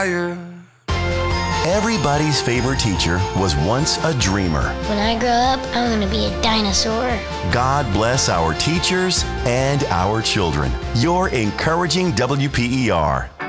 Everybody's favorite teacher was once a dreamer. When I grow up, I'm going to be a dinosaur. God bless our teachers and our children. You're encouraging WPER.